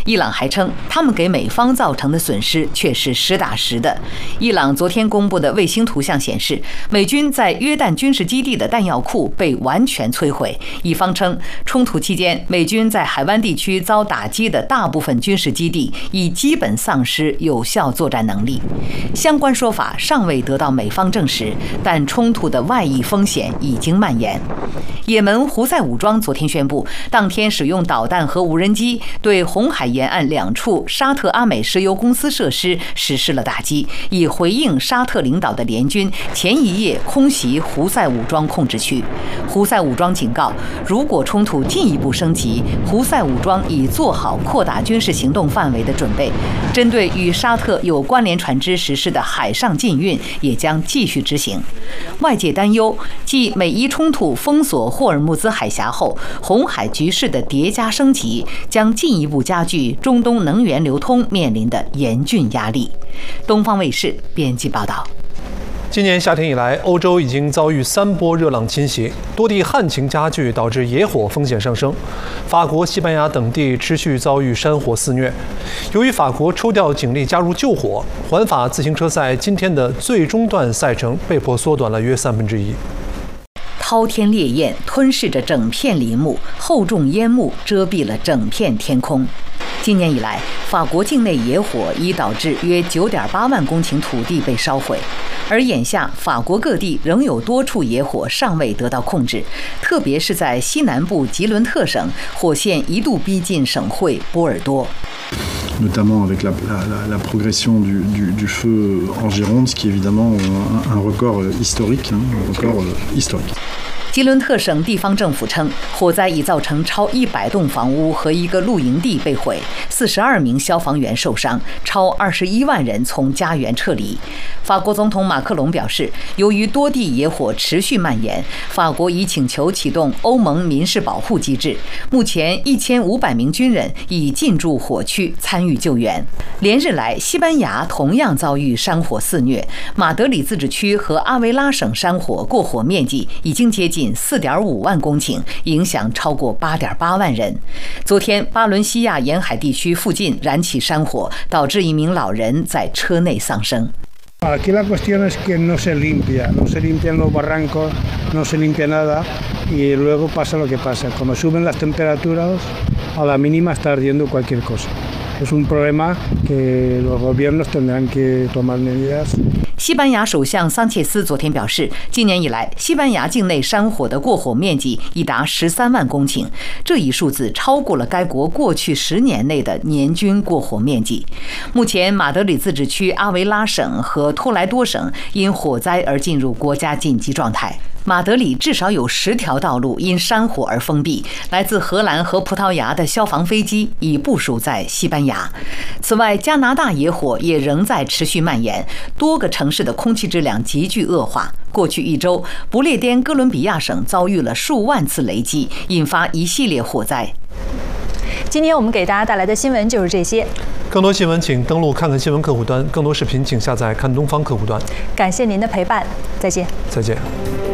伊朗还称，他们给美方造成的损失却是实打实的。伊朗昨天公布的卫星图像显示，美军在约旦军事基地的弹药库被完全摧毁。伊方称，冲突期间，美军在海湾地区遭打击的大部分军事基地已基本丧失有效作战能力。相关说法尚未得到美方证实，但冲突的外溢风险已经蔓延。也门胡塞武装昨天宣布，当天使用导弹和无人机对红海沿岸2处沙特阿美石油公司设施实施了打击，以回应沙特领导的联军前一夜空袭胡塞武装控制区。胡塞武装警告，如果冲突进一步升级，胡塞武装已做好扩大军事行动范围的准备。针对与沙特有关联船只实施的海上禁运，也将继续执行。外界担忧，继美伊冲突封锁霍尔木兹海峡后，红海局势的叠加升级将进一步加剧中东能源流通面临的严峻压力。东方卫视编辑报道。 今年夏天以来，欧洲已经遭遇3波热浪侵袭，多地旱情加剧，导致野火风险上升。法国、西班牙等地持续遭遇山火肆虐。由于法国抽调警力加入救火，环法自行车赛今天的最终段赛程被迫缩短了约1/3。 滔天烈焰吞噬着整片林木，厚重烟幕遮蔽了整片天空。今年以来，法国境内野火已导致约9.8万公顷土地被烧毁，而眼下法国各地仍有多处野火尚未得到控制，特别是在西南部吉伦特省，火线一度逼近省会波尔多。 Notamment avec la progression du feu en Gironde, ce qui est évidemment un record historique, un record historique. 吉伦特省地方政府称，火灾已造成超100栋房屋和一个露营地被毁，42名消防员受伤，超21万人从家园撤离。法国总统马克龙表示，由于多地野火持续蔓延，法国已请求启动欧盟民事保护机制。目前，1500名军人已进驻火区参与救援。连日来，西班牙同样遭遇山火肆虐，马德里自治区和阿维拉省山火过火面积已经接近4.5万公顷，影响超过8.8万人。昨天，巴伦西亚沿海地区附近燃起山火，导致一名老人在车内丧生。 Aquí la cuestión es que no se limpian los barrancos, no se limpia nada y luego pasa lo que pasa. Cuando suben las temperaturas, a la mínima está ardiendo cualquier cosa. Es un problema que los gobiernos tendrán que tomar medidas. 西班牙首相桑切斯昨天表示，今年以来，西班牙境内山火的过火面积已达13万公顷，这一数字超过了该国过去10年内的年均过火面积。目前，马德里自治区、阿维拉省和托莱多省因火灾而进入国家紧急状态。马德里至少有10条道路因山火而封闭，来自荷兰和葡萄牙的消防飞机已部署在西班牙。此外，加拿大野火也仍在持续蔓延，多个城市的空气质量急剧恶化。过去1周，不列颠哥伦比亚省遭遇了数万次雷击，引发一系列火灾。 今天我们给大家带来的新闻就是这些。 更多新闻请登录看看新闻客户端，更多视频请下载看东方客户端。 感谢您的陪伴，再见。 再见。